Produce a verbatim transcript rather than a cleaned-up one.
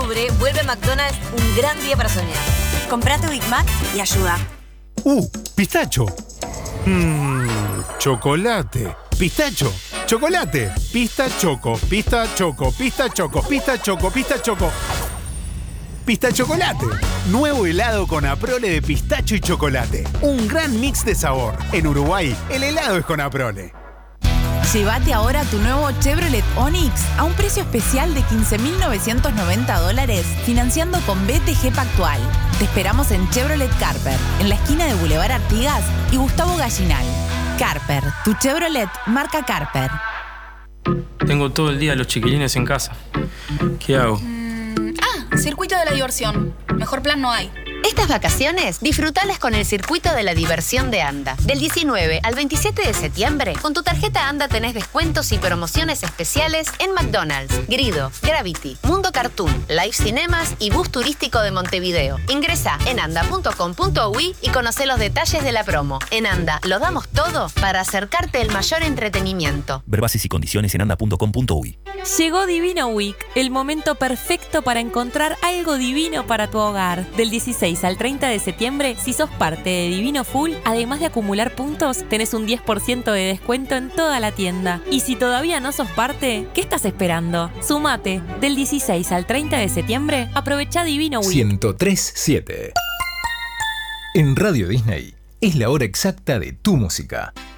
octubre vuelve a McDonald's un gran día para soñar. Comprá tu Big Mac y ayuda. ¡Uh! ¡Pistacho! Mmm, chocolate. ¡Pistacho! ¡Chocolate! Pista choco, pista choco, pista choco, pista choco, pista choco. Pista chocolate. Nuevo helado con Aprole de pistacho y chocolate. Un gran mix de sabor. En Uruguay, el helado es con Aprole. Llévate ahora tu nuevo Chevrolet Onix a un precio especial de quince mil novecientos noventa dólares, financiando con B T G Pactual. Te esperamos en Chevrolet Carper, en la esquina de Boulevard Artigas y Gustavo Gallinal. Carper, tu Chevrolet marca Carper. Tengo todo el día los chiquilines en casa. ¿Qué hago? Mm, ah, circuito de la diversión. Mejor plan no hay. Estas vacaciones, disfrutalas con el Circuito de la Diversión de ANDA. Del diecinueve al veintisiete de septiembre, con tu tarjeta ANDA tenés descuentos y promociones especiales en McDonald's, Grido, Gravity, Mundo Cartoon, Live Cinemas y Bus Turístico de Montevideo. Ingresá en anda punto com punto uy y conocé los detalles de la promo. En ANDA, lo damos todo para acercarte el mayor entretenimiento. Ver bases y condiciones en anda punto com punto uy. Llegó Divino Week, el momento perfecto para encontrar algo divino para tu hogar. Del dieciséis al treinta de septiembre, si sos parte de Divino Full, además de acumular puntos, tenés un diez por ciento de descuento en toda la tienda. Y si todavía no sos parte, ¿qué estás esperando? Sumate. Del dieciséis al treinta de septiembre, aprovecha Divino Week. ciento tres punto siete. En Radio Disney es la hora exacta de tu música.